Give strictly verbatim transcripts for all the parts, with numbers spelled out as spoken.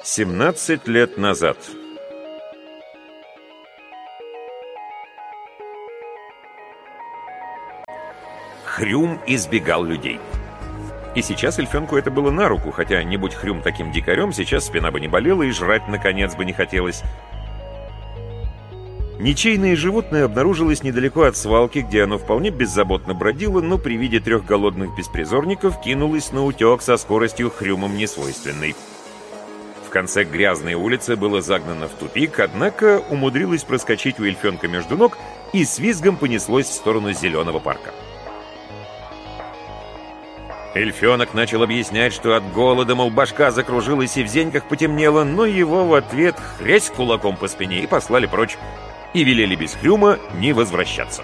семнадцать лет назад. Хрюм избегал людей. И сейчас эльфенку это было на руку, хотя, не будь Хрюм таким дикарем, сейчас спина бы не болела и жрать, наконец, бы не хотелось. Ничейное животное обнаружилось недалеко от свалки, где оно вполне беззаботно бродило, но при виде трех голодных беспризорников кинулось на утек со скоростью Хрюмом несвойственной. В конце грязной улицы было загнано в тупик, однако умудрилось проскочить у эльфенка между ног и с визгом понеслось в сторону зеленого парка. Эльфенок начал объяснять, что от голода, мол, башка закружилась и в зеньках потемнело, но его в ответ хрясь кулаком по спине и послали прочь, и велели без Хрюма не возвращаться.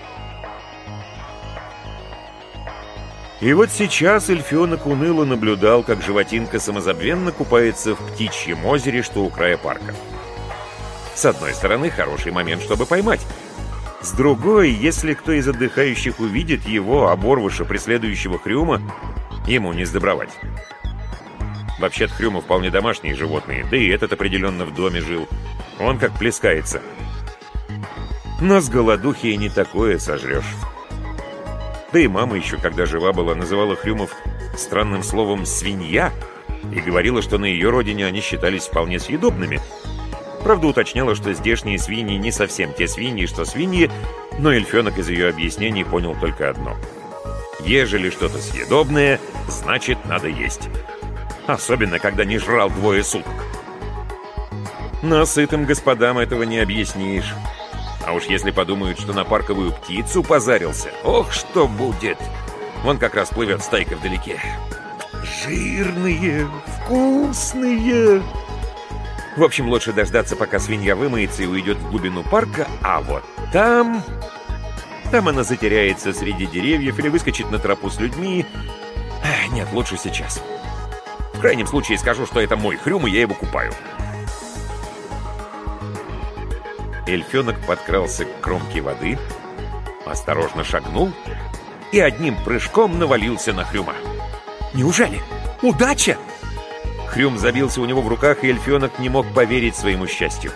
И вот сейчас эльфенок уныло наблюдал, как животинка самозабвенно купается в птичьем озере, что у края парка. С одной стороны, хороший момент, чтобы поймать. С другой, если кто из отдыхающих увидит его, оборвыша преследующего Хрюма, ему не сдобровать. Вообще-то Хрюмы вполне домашние животные, да и этот определенно в доме жил. Он как плескается. Но с голодухи и не такое сожрешь. Да и мама еще, когда жива была, называла Хрюмов странным словом «свинья» и говорила, что на ее родине они считались вполне съедобными. Правда, уточняла, что здешние свиньи не совсем те свиньи, что свиньи, но эльфенок из ее объяснений понял только одно. Ежели что-то съедобное, значит, надо есть. Особенно, когда не жрал двое суток. Но сытым господам этого не объяснишь. А уж если подумают, что на парковую птицу позарился, ох, что будет! Вон как раз плывет стайка вдалеке. Жирные, вкусные! В общем, лучше дождаться, пока свинья вымоется и уйдет в глубину парка, а вот там... Там она затеряется среди деревьев или выскочит на тропу с людьми. Эх, нет, лучше сейчас. В крайнем случае скажу, что это мой Хрюм, и я его купаю. Эльфенок подкрался к кромке воды, осторожно шагнул и одним прыжком навалился на Хрюма. «Неужели? Удача!» Хрюм забился у него в руках, и эльфенок не мог поверить своему счастью.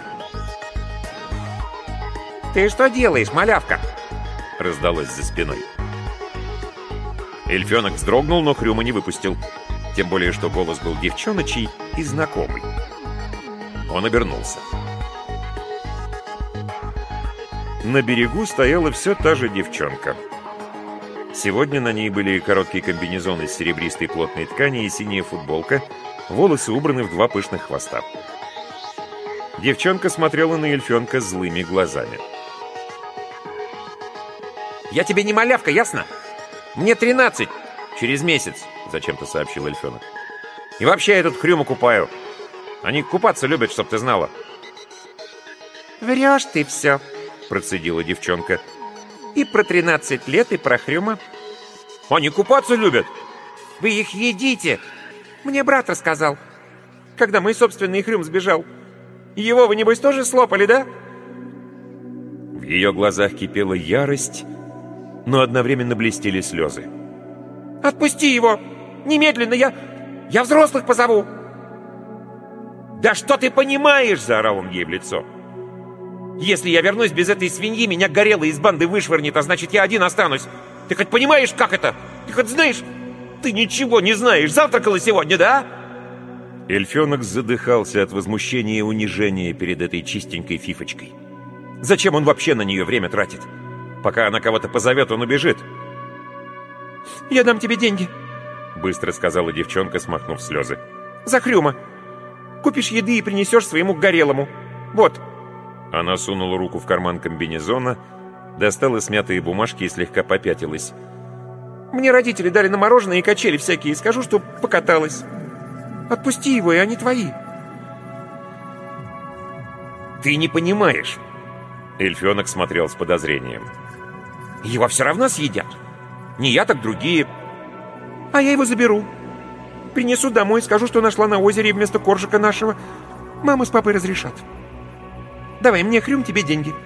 «Ты что делаешь, малявка?» — раздалось за спиной. Эльфенок вздрогнул, но Хрюма не выпустил. Тем более, что голос был девчоночий и знакомый. Он обернулся. На берегу стояла все та же девчонка. Сегодня на ней были короткие комбинезоны из серебристой плотной ткани и синяя футболка, волосы убраны в два пышных хвоста. Девчонка смотрела на эльфенка злыми глазами. «Я тебе не малявка, ясно? Мне тринадцать, через месяц», — зачем-то сообщил эльфенок. «И вообще я этот Хрюма купаю. Они купаться любят, чтоб ты знала». «Врешь ты все», — процедила девчонка. «И про тринадцать лет, и про Хрюма». «Они купаться любят». «Вы их едите. Мне брат рассказал, когда мой собственный Хрюм сбежал. Его вы, небось, тоже слопали, да?» В ее глазах кипела ярость, но одновременно блестели слезы. «Отпусти его! Немедленно! Я... я взрослых позову!» «Да что ты понимаешь?» — заорал он ей в лицо. «Если я вернусь без этой свиньи, меня Горелый из банды вышвырнет, а значит, я один останусь. Ты хоть понимаешь, как это? Ты хоть знаешь? Ты ничего не знаешь. Завтракала сегодня, да?» Эльфенок задыхался от возмущения и унижения перед этой чистенькой фифочкой. Зачем он вообще на нее время тратит? Пока она кого-то позовет, он убежит. «Я дам тебе деньги», — быстро сказала девчонка, смахнув слезы. «За Хрюма. Купишь еды и принесешь своему Горелому. Вот». Она сунула руку в карман комбинезона, достала смятые бумажки и слегка попятилась. «Мне родители дали на мороженое и качели всякие, и скажу, что покаталась. Отпусти его, и они твои». «Ты не понимаешь». Эльфенок смотрел с подозрением. «Его все равно съедят. Не я, так другие. А я его заберу. Принесу домой, скажу, что нашла на озере вместо коржика нашего. Мама с папой разрешат. Давай мне, Хрюм, тебе деньги».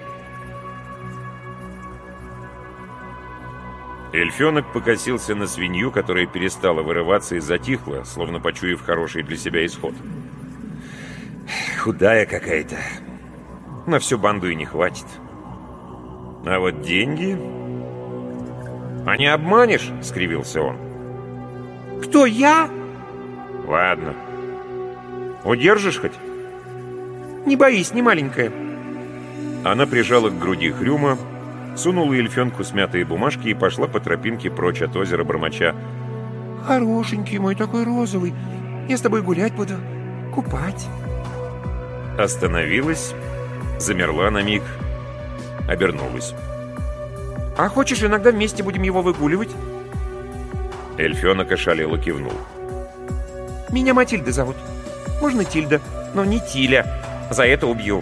Эльфенок покосился на свинью, которая перестала вырываться и затихла, словно почуяв хороший для себя исход. Худая какая-то. На всю банду и не хватит. А вот деньги... «А не обманешь?» — скривился он. «Кто, я?» «Ладно. Удержишь хоть?» «Не боись, не маленькая». Она прижала к груди Хрюма, сунула эльфенку смятые бумажки и пошла по тропинке прочь от озера, бормоча: «Хорошенький мой, такой розовый. Я с тобой гулять буду, купать». Остановилась, замерла на миг, обернулась. «А хочешь, иногда вместе будем его выгуливать?» Эльфенок ошалело кивнул. «Меня Матильда зовут. Можно Тильда, но не Тиля. За это убью».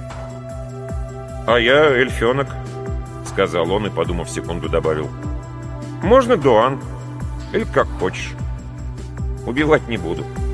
«А я эльфенок», — сказал он и, подумав секунду, добавил: «Можно Дуан, или как хочешь. Убивать не буду».